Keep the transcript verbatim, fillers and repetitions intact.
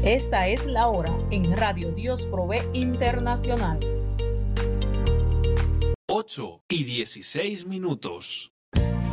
Esta es la hora en Radio Dios Provee Internacional. ocho y dieciséis minutos.